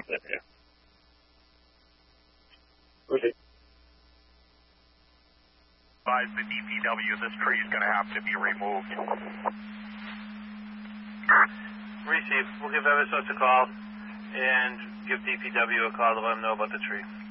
Yeah. Okay. Advise the DPW this tree is going to have to be removed. Receive. We'll give Eversource a call and give DPW a call to let them know about the tree.